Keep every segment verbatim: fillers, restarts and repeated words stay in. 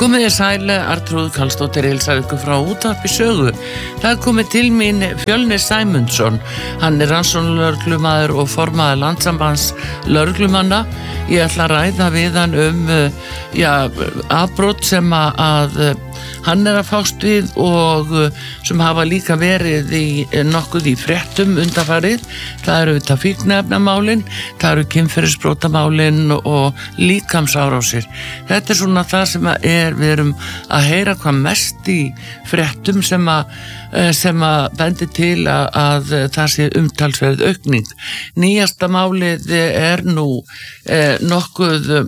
Komið þér sæle, Arnþrúður Karlsdóttir heilsar ykkur frá Útvarpi Sögu. Það er komið til mín Fjölnir Sæmundsson. Hann er rannsóknarlögreglumaður og formaður Landssambands lögreglumanna. Ég ætla að ræða við hann um já, afbrot sem að hann er að fást við og sem hafa líka verið í nokkuð í fréttum undanfarið. Það eru þetta fíkniefnamálin, það eru kynferðisbrotamálin og líkamsárásir. Þetta er svona það sem er, við erum að heyra hvað mest í fréttum sem að, sem að bendi til að, að það sé umtalsverð aukning. Nýjasta málið er nú eh, nokkuð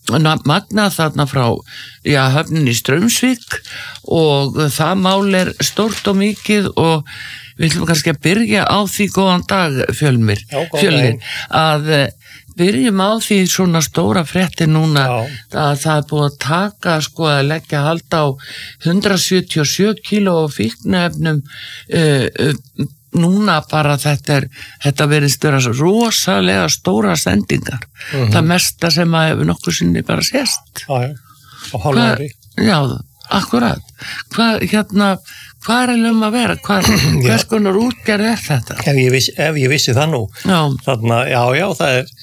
magnað þarna frá já, höfninni í Straumsvík og það mál er stórt og mikið og við ætlum kannski að byrja á því góðan dag Fjölnir, Fjölnir að byrjum á því svona stóra fréttir núna já. Að það er búið að taka sko að leggja hald á hundrað sjötíu og sjö kíló fíkniefnum uh, uh, núna bara þetta er þetta verið störa rosalega stóra sendingar uh-huh. það mesta sem að hefur nokkuð sinni bara sést já, já, á hálfu ári já, akkurat hvað hérna, hvað er alveg um að vera hvað, hvers konar útgerð er þetta ef ég vissi, ef ég vissi það nú já. Þarna, já, já, það er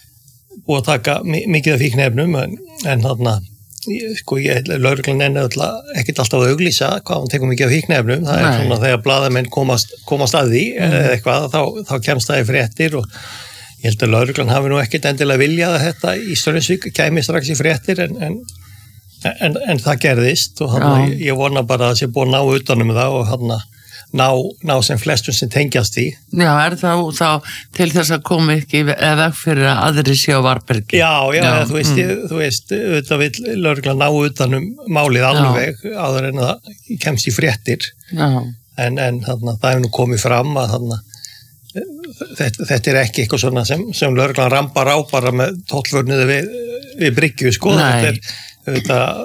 búið að taka mikið af fíkniefnum en, en þarna sko ég, lögreglan er ekkert alltaf að auglýsa hvað hún tekur mikið af fíkniefnum, það er svona þegar blaðamenn komast, komast að því mm. eða eitthvað, þá, þá kemst það í fréttir og ég held að lögreglan hafi nú ekkert endilega viljað að þetta í Straumsvík kæmi strax í fréttir en, en, en, en það gerðist og hann, ég, ég vona bara að það sé búið að ná utanum það og hann ná, ná sem flestum sem tengjast í. Já, er það þá til þess að koma ekki eða fyrir að aðri sé á varbergi? Já, já, já þú veist, mm. þú veist, auðvitað vil lögreglan ná utanum málið alveg áður en það kemst í fréttir. Já. En, en þarna, það hefur nú komið fram að þarna, þetta, þetta er ekki eitthvað svona sem, sem lögreglan rambar á bara með tollvörnuði við, við bryggju, sko. Nei. Þetta er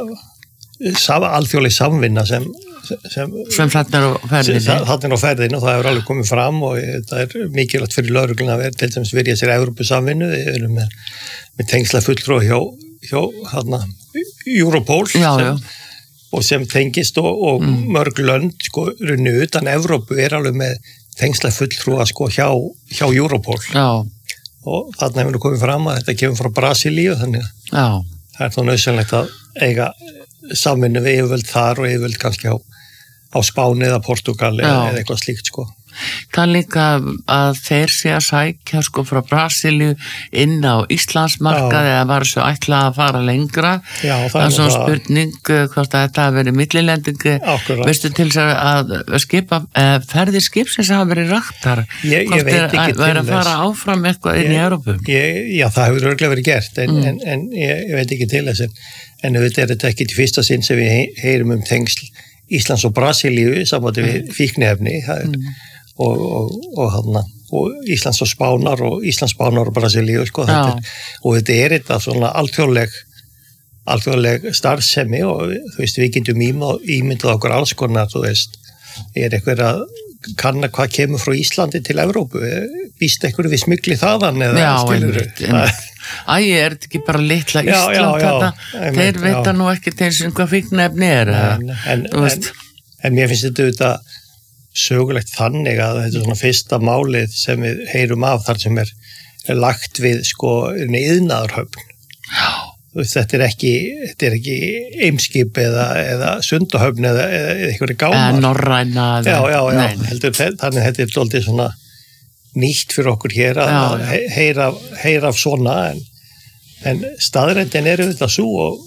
auðvitað alþjóðleg samvinna sem sem, sem þarna er á ferðinu þarna er á ferðinu og það hefur alveg komið fram og það er mikilvægt fyrir lögregluna að vera til dæmis verið sér Evrópusamvinnu við erum með, með tengsla fulltrúa hjá, hjá hana, Europol já, sem, já. og sem tengist og, og mm. mörg lönd sko runni utan Evrópu er alveg með tengsla fulltrúa sko hjá, hjá Europol já. Og þarna hefur komið fram að þetta kemur frá Brasilíu þannig að það er þá nauðsynlegt að eiga samvinnu við yfirvöld þar og yfirvöld kannski á á Spáni eða Portugal eða, eða eitthvað slíkt sko. Það er líka að þeir sé að sækja sko frá Brasilíu inn á Íslandsmarkað eða var svo ætlað að fara lengra. Já, það, það er svona það... spurning hvort að þetta hafi verið millilending veistu til þess að skipa ferðir skipsins hafa verið raktar ég, ég veit ekki til þess. Verið að fara áfram eitthvað inn í Evrópu. Já, það hefur örugglega verið gert en, mm. en, en ég, ég veit ekki til þess en, en þetta er þetta ekki til fyrsta sinn sem við heyrum um tengsl Íslands og Brasilíu sambandi við fíkniefni mm. og, og, og, hana, og Íslands og Spánar og Íslands, Spánar og Brasilíu sko, þetta er, og þetta er þetta svona alþjóðleg alþjóðleg starfsemi og þú veist við getum ímyndað okkur alls konar þú veist, er eitthvað að kanna hvað kemur frá Íslandi til Evrópu býst eitthvað við smygli þaðan eða já, skilur Æ, er þetta ekki bara litla Ísland já, já, já, þeir einmitt, veita já. Nú ekki til sem hvað fíkniefni er en, en, en, en mér finnst þetta auðvitað sögulegt þannig að þetta er svona fyrsta málið sem við heyrum af þar sem er, er lagt við sko iðnaðarhöfn já Þetta er ekki, þetta er ekki Eimskip eða, eða Sundahöfn eða, eða eitthvað gámar. Eða Norræna. Já, já, já. Heldur, þannig þetta er svolítið svona nýtt fyrir okkur hér að já, já. Heyra, heyra af svona en, en staðreyndin er auðvitað svo og,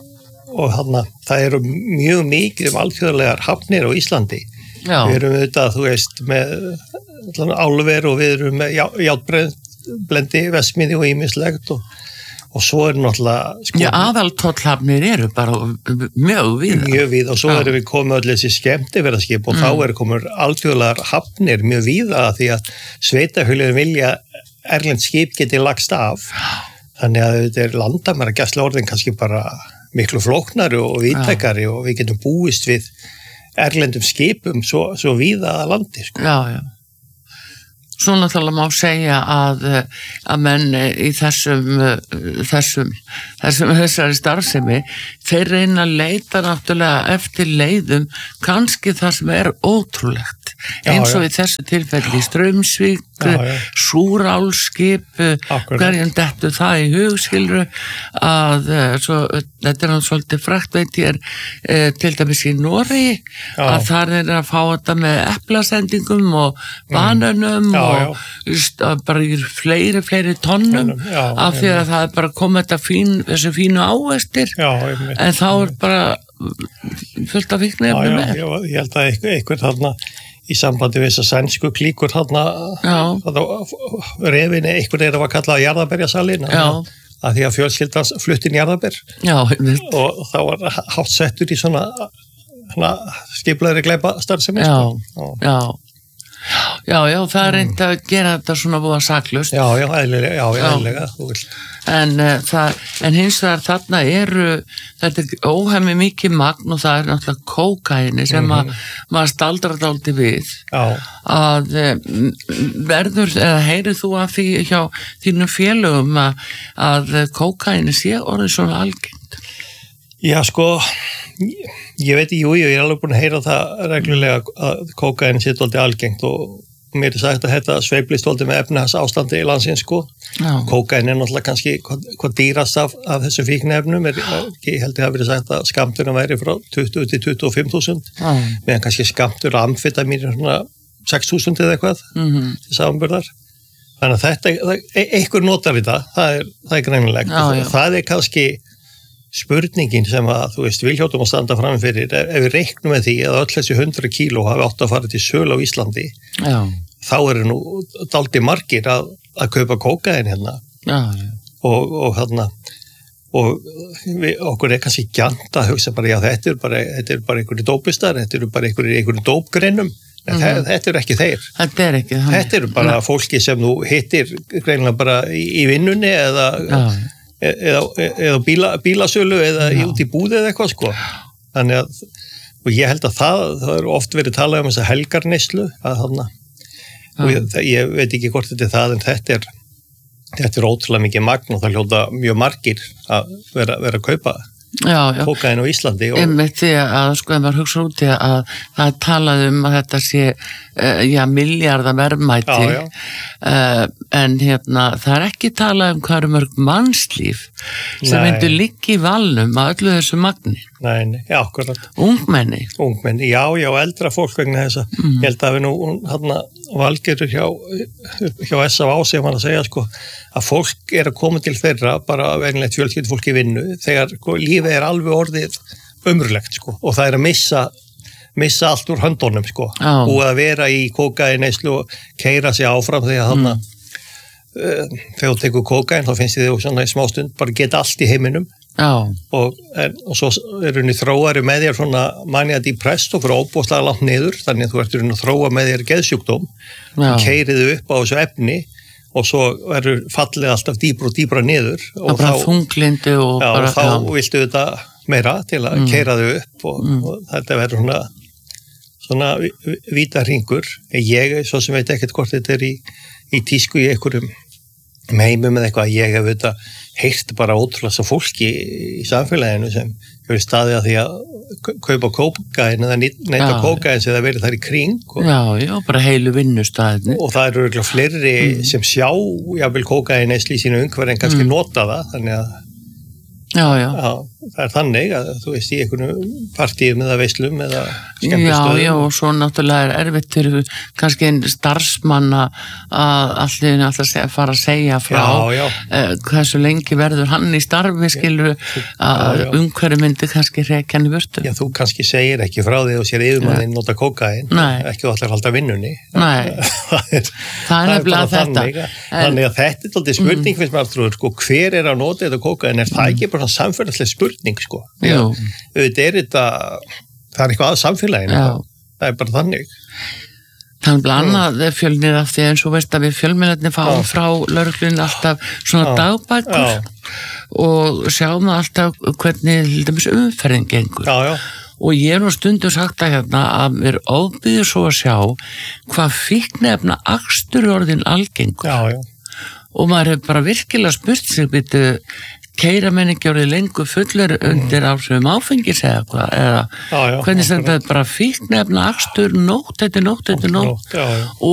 og hana, það eru mjög mikið um alþjóðlegar hafnir á Íslandi. Já. Við erum auðvitað, þú veist, með álver og við erum með járnblendi, vesmiði og ýmislegt og Og svo er náttúrulega... Sko, já, aðaltollhafnir eru bara mjög víða. Mjög víða og svo já. Erum við komið öll þessi skemmtiferðaskip og mm. þá eru komið alþjóðlegar hafnir mjög víða því að sveitafélögin vilja erlend skip geti lagst af. Þannig að þetta er landamæragæsla orðin kannski bara miklu flóknari og víðtækari og við getum búist við erlendum skipum svo, svo víða að landi. Sko. Já, já. Svo náttúrulega má segja að, að menn í þessum, þessum, þessum þessari starfsemi, þeir reyna að leita náttúrulega eftir leiðum, kannski það sem er ótrúlegt, eins og já, já. Í þessu tilfelli Straumsvík, Súrálskip, hverjum dettur það í hugskilru, að svo, þetta er náttúrulega svolítið frækt, veit ég er e, til dæmis í Noregi, já. Að þar er að fá þetta með eplasendingum og banönum mm. og já, bara í fleiri, fleiri tonnum já, af því að það er bara komið þetta fín, þessu fínu ávestir en þá er bara fullt af fíkniefni með. Já, ég held að einhver, einhver þarna í sambandi við þess að sænsku klíkur þarna, þarna refinni, einhver er að kalla jarðaberjasalinn að því að fjölskyldans fluttin jarðaber og þá var hátt settur í svona skiplaðri gleipa starfsemi. Já, já. Já, já, það er reynd að gera þetta svona búa saklust. Já, já, eðlilega, já, já, eðlilega. En, uh, það, en hins vegar þarna eru, þetta er óhemmi mikið magn og það er náttúrulega kókaini sem mm-hmm. að maður staldrar dálítið við. Já. Að verður, eða heyrið þú að því hjá þínum félögum að, að kókaini sé orðið svona algengt? Já, sko, ég veit, jú, ég er alveg búin að heyra það reglulega að kókain sé dálítið algengt og mér er sagt að þetta sveiflist dálítið með efnahags ástandi í landsins, sko. Já. Kókain er náttúrulega kannski hvað, hvað dýrast af, af þessu fíkniefnum, er, ég held ég hafi verið sagt að skammturinn væri frá tuttugu til tuttugu og fimm þúsund, meðan kannski skammtur amfetamín er svona sex þúsund eða eitthvað, mm-hmm. til samanburðar. Þannig að þetta, það, einhver notar við það, það er, það er greinilegt. Já, já. Það er kannski spurningin sem að, þú veist, við hljótum að standa fram fyrir, ef, ef við reiknum með því að öll þessi hundra kíló hafi átt að fara til sölu á Íslandi, já. Þá eru nú dálítið margir að, að kaupa kókain hérna já, já. Og, og hérna og við, okkur er kannski gjarnt að hugsa bara, já, þetta er bara, þetta er bara einhverju dópistar, þetta eru bara einhverju, einhverju dópgreinum, en mm-hmm. það, þetta eru ekki þeir. Þetta er ekki það. Þetta eru bara Nei. Fólki sem þú hittir greinilega bara í, í vinnunni eða já. eða, eða bíla, bílasölu eða já. Út í búði eða eitthvað, sko. Þannig að, og ég held að það, það er oft verið talað um þessa helgarneyslu, að þarna, og ég, ég veit ekki hvort þetta er það, en þetta er, þetta er ótrúlega mikið magn og það hljóta mjög margir að vera, vera að kaupa kókain á Íslandi. Og einmitt því að, sko, ef maður hugsa út í að það er talað um að þetta sé, uh, já, milljarða verðmæti, já, já. Uh, en hérna, það er ekki talað um hvað eru mörg mannslíf sem myndu liggja í valnum að öllu þessu magni. Nei, nei, já, akkurat. Ungmenni. Ungmenni, já, já, eldra fólk vegna þess að, mm. ég held að við nú, hérna, Valgerður hjá, hjá S A V sem var að segja, sko, að fólk er að koma til þeirra, bara venjulegt fjölskyldu fólk í vinnu, þegar sko, lífið er alveg orðið ömurlegt, sko, og það er að missa, missa allt úr höndunum, sko, oh. og að vera í kókainneyslu og keyra sig áfram þegar mm. þarna, uh, þegar þú tekur kókain, þá finnst þið svona í smástund, bara geta allt í heiminum. Já. Og, en, og svo er henni þróari með þér svona mania depressed og fyrir óbúslega langt niður, þannig að þú ert henni að þróa með þér geðsjúkdóm, keiriðu upp á þessu efni og svo verður fallið alltaf dýbra og dýbra niður og, og bara þunglindi og, já, bara, og þá já. Viltu þetta meira til að mm. keira þau upp og, mm. og þetta verður svona svona víta hringur. Ég, svo sem veit ekkert hvort þetta er í, í tísku í einhverjum meimum eða eitthvað, ég hef þetta heyrt bara ótrúlega svo fólki í samfélaginu sem hefur staðið að því að kaupa kókain eða neyta kókain sem það verið þar í kring og, já, já, bara heilu vinnustæðni og það eru örugglega fleiri mm. sem sjá jável kókain neyslu í sínu umhverfi en kannski mm. nota það, þannig að já, já. Já, það er þannig að þú veist í einhvern partíum eða veislum eða skemmtistöðum. Já, já, og svo náttúrulega er erfitt fyrir kannski einn starfsmann að allir alltaf fara að segja frá já, já. Uh, hversu lengi verður hann í starfi, skilur að umhverju myndi kannski rekja hann í burtu. Já, þú kannski segir ekki frá því og sér yfirmannin nota kókain, ekki þú ætlar að halda vinnunni. Nei, það er, það er nefnilega þetta. Þannig, en, þannig að þetta er alltaf spurning mm. finnst maður trúður, sko, hver er að nota þetta kókain, er það ekki bara samfélagsleg spurning, sko. Já, auðvitað er þetta, það er eitthvað að samfélaginu, það er bara þannig. Þannig að annað Fjölnir af því eins og veist að við fjölmiðlarnir fáum Já. frá lögreglunni alltaf svona Já. dagbækur Já. og sjáum alltaf hvernig til dæmis umferðin gengur. Já, já. Og ég er nú stundum sagt að hérna að mér ofbyður svo að sjá hvað fíkniefna akstur er orðin algengur. Já, já. Og maður hefur bara virkilega spurt sig byrju keira menn ekki orðið lengur fullur undir ásöfum áfengis eða hvað, eða Já, já, hvernig sem akkurat. þetta bara fíkniefna akstur nótt eftir nótt eftir nótt Já, já. og